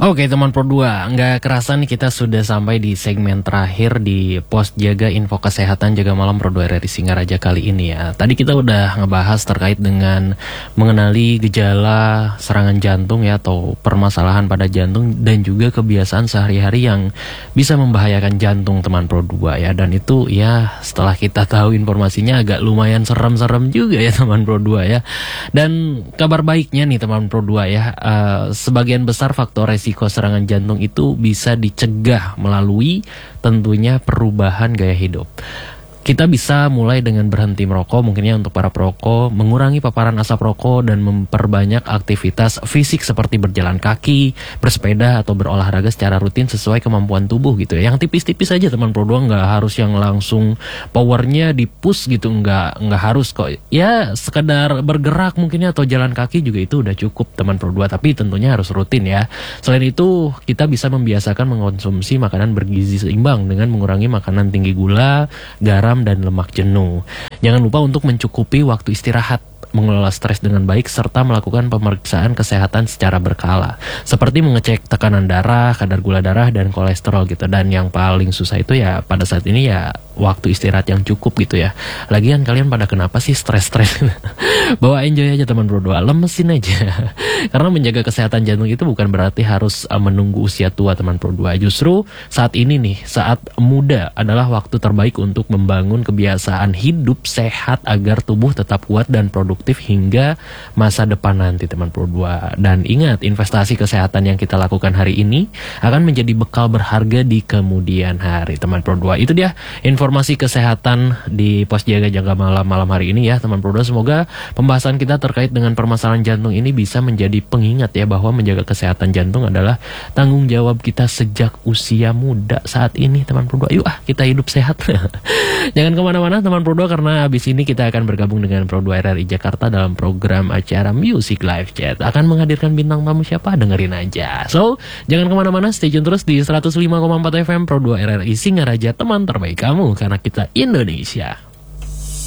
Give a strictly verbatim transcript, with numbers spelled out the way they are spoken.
Oke teman Pro dua, nggak kerasa nih kita sudah sampai di segmen terakhir di Pos Jaga Info Kesehatan Jaga Malam Pro dua R R I Singaraja kali ini ya. Tadi kita udah ngebahas terkait dengan mengenali gejala serangan jantung ya, atau permasalahan pada jantung, dan juga kebiasaan sehari-hari yang bisa membahayakan jantung teman Pro dua ya. Dan itu ya setelah kita tahu informasinya agak lumayan serem-serem juga ya teman Pro dua ya. Dan kabar baiknya nih teman Pro dua ya, uh, sebagian besar faktor risiko serangan jantung itu bisa dicegah melalui tentunya perubahan gaya hidup. Kita bisa mulai dengan berhenti merokok, mungkinnya untuk para perokok, mengurangi paparan asap rokok, dan memperbanyak aktivitas fisik seperti berjalan kaki, bersepeda, atau berolahraga secara rutin sesuai kemampuan tubuh gitu ya. Yang tipis-tipis aja teman Pro dua, nggak harus yang langsung powernya di push gitu, nggak nggak harus kok. Ya sekedar bergerak mungkinnya atau jalan kaki juga itu udah cukup teman Pro dua, tapi tentunya harus rutin ya. Selain itu kita bisa membiasakan mengkonsumsi makanan bergizi seimbang dengan mengurangi makanan tinggi gula, garam, dan lemak jenuh. Jangan lupa untuk mencukupi waktu istirahat, mengelola stres dengan baik, serta melakukan pemeriksaan kesehatan secara berkala, seperti mengecek tekanan darah, kadar gula darah, dan kolesterol gitu. Dan yang paling susah itu ya pada saat ini ya waktu istirahat yang cukup gitu ya. Lagian kalian pada kenapa sih stres-stres? Bawa enjoy aja teman Pro dua, lemesin aja. Karena menjaga kesehatan jantung itu bukan berarti harus uh, menunggu usia tua teman Pro dua. Justru saat ini nih, saat muda adalah waktu terbaik untuk membangun kebiasaan hidup sehat agar tubuh tetap kuat dan produktif hingga masa depan nanti teman Pro dua. Dan ingat, investasi kesehatan yang kita lakukan hari ini akan menjadi bekal berharga di kemudian hari teman Pro dua. Itu dia informasi kesehatan di Pos Jaga Jaga Malam malam hari ini ya teman Pro dua. Semoga pembahasan kita terkait dengan permasalahan jantung ini bisa menjadi pengingat ya, bahwa menjaga kesehatan jantung adalah tanggung jawab kita sejak usia muda saat ini teman Pro dua. Yuk ah kita hidup sehat. Jangan kemana-mana teman Pro dua, karena habis ini kita akan bergabung dengan Pro dua R R I Jakarta dalam program acara Music Live Chat. Akan menghadirkan bintang tamu siapa? Dengerin aja. So, jangan kemana-mana, stay tune terus di seratus lima koma empat F M Pro dua R R I Singaraja, teman terbaik kamu, karena kita Indonesia.